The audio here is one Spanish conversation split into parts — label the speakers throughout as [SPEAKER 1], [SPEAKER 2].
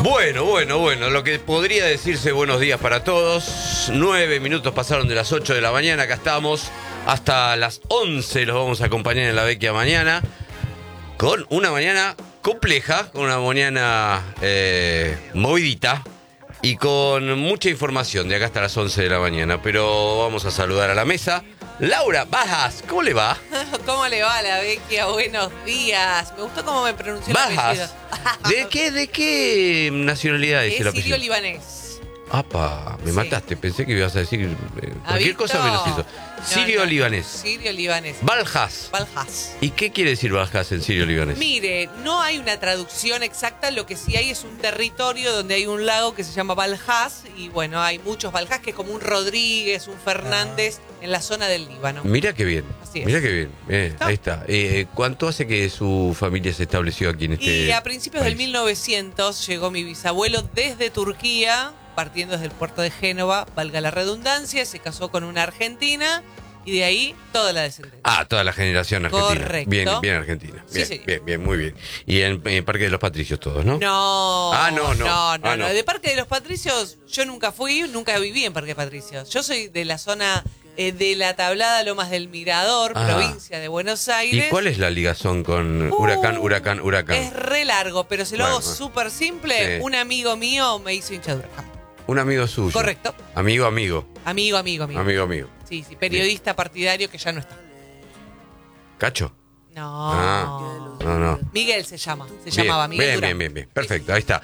[SPEAKER 1] Bueno, lo que podría decirse buenos días para todos. 9 minutos pasaron de las 8 de la mañana, acá estamos. Hasta las 11 los vamos a acompañar en la Vecchia mañana. Con una mañana compleja, con una mañana movidita y con mucha información de acá hasta las 11 de la mañana. Pero vamos a saludar a la mesa. Laura Bajas, ¿cómo le va?
[SPEAKER 2] ¿Cómo le va a la Vecchia? Buenos días. Me gustó cómo me pronunció el apellido.
[SPEAKER 1] ¿De qué nacionalidad es el apellido?
[SPEAKER 2] Sirio-libanés.
[SPEAKER 1] Apa, me mataste. Pensé que ibas a decir cualquier cosa menos eso. Sirio-libanés.
[SPEAKER 2] Sirio-libanés.
[SPEAKER 1] Bajas.
[SPEAKER 2] Bajas.
[SPEAKER 1] ¿Y qué quiere decir Bajas en sirio-libanés?
[SPEAKER 2] Mire, no hay una traducción exacta. Lo que sí hay es un territorio donde hay un lago que se llama Baljás. Y bueno, hay muchos Baljás, que es como un Rodríguez, un Fernández en la zona del Líbano.
[SPEAKER 1] Mira qué bien.
[SPEAKER 2] Así es.
[SPEAKER 1] Mira qué bien. Ahí está. ¿Cuánto hace que su familia se estableció aquí en este
[SPEAKER 2] Y a principios
[SPEAKER 1] país?
[SPEAKER 2] del 1900 llegó mi bisabuelo desde Turquía, partiendo desde el puerto de Génova, valga la redundancia, se casó con una argentina y de ahí toda la descendencia.
[SPEAKER 1] Ah, toda la generación argentina.
[SPEAKER 2] Correcto.
[SPEAKER 1] Bien argentina. Bien,
[SPEAKER 2] Sí.
[SPEAKER 1] bien, muy bien. Y en Parque de los Patricios todos, ¿no?
[SPEAKER 2] No.
[SPEAKER 1] No.
[SPEAKER 2] De Parque de los Patricios yo nunca fui, nunca viví en Parque de Patricios. Yo soy de la zona de la Tablada Lomas del Mirador, provincia de Buenos Aires.
[SPEAKER 1] ¿Y cuál es la ligazón con Huracán?
[SPEAKER 2] Es re largo, pero se lo hago súper simple.
[SPEAKER 1] Sí.
[SPEAKER 2] Un amigo mío me hizo hincha de Huracán.
[SPEAKER 1] Un amigo suyo.
[SPEAKER 2] Correcto.
[SPEAKER 1] Amigo.
[SPEAKER 2] Amigo. Sí, periodista partidario que ya no está.
[SPEAKER 1] ¿Cacho?
[SPEAKER 2] No.
[SPEAKER 1] No.
[SPEAKER 2] Miguel se llamaba Miguel Durán.
[SPEAKER 1] Bien. Perfecto, ahí está.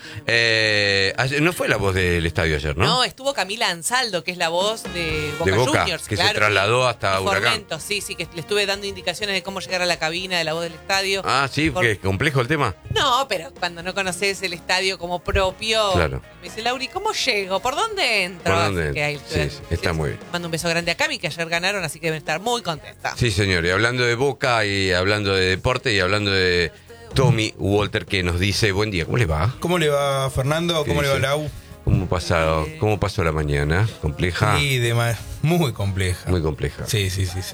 [SPEAKER 1] No fue la voz del estadio ayer, ¿no?
[SPEAKER 2] No, estuvo Camila Ansaldo, que es la voz de Boca Juniors.
[SPEAKER 1] Que
[SPEAKER 2] claro,
[SPEAKER 1] se trasladó hasta
[SPEAKER 2] y
[SPEAKER 1] Huracán.
[SPEAKER 2] Formento, sí, que le estuve dando indicaciones de cómo llegar a la cabina de la voz del estadio.
[SPEAKER 1] Ah, sí, que es complejo el tema.
[SPEAKER 2] No, pero cuando no conoces el estadio como propio,
[SPEAKER 1] Claro.
[SPEAKER 2] me dice, Lauri, ¿cómo llego? ¿Por dónde entro?
[SPEAKER 1] ¿Por dónde
[SPEAKER 2] Así que ahí
[SPEAKER 1] sí, está muy bien.
[SPEAKER 2] Mando un beso grande a Cami, que ayer ganaron, así que deben estar muy contentas.
[SPEAKER 1] Sí, señor. Y hablando de Boca, y hablando de deporte, y hablando de Tommy Walter, que nos dice, buen día, ¿cómo le va?
[SPEAKER 3] ¿Cómo le va, Fernando? ¿Cómo le va, Lau?
[SPEAKER 1] ¿Cómo pasó la mañana? ¿Compleja?
[SPEAKER 3] Sí, muy compleja.
[SPEAKER 1] Muy compleja.
[SPEAKER 3] Sí.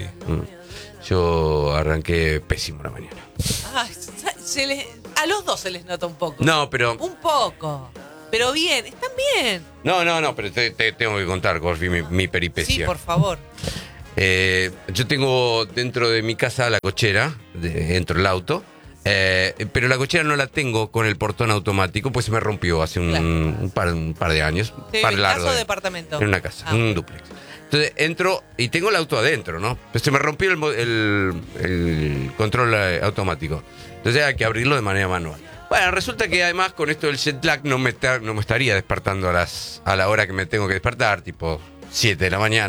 [SPEAKER 1] Yo arranqué pésimo la mañana.
[SPEAKER 2] Ay, a los dos se les nota un poco.
[SPEAKER 1] No, pero...
[SPEAKER 2] Un poco. Pero bien, están bien.
[SPEAKER 1] No, pero te tengo que contar, Gorfi, mi peripecia.
[SPEAKER 2] Sí, por favor.
[SPEAKER 1] Yo tengo dentro de mi casa la cochera, dentro del auto, pero la cochera no la tengo con el portón automático, pues se me rompió hace un par de años.
[SPEAKER 2] ¿En casa o departamento?
[SPEAKER 1] En una casa, en un dúplex. Entonces entro y tengo el auto adentro, ¿no? Pues se me rompió el control automático. Entonces hay que abrirlo de manera manual. Bueno, resulta que además con esto del jet lag no me estaría despertando a la hora que me tengo que despertar, tipo 7 de la mañana,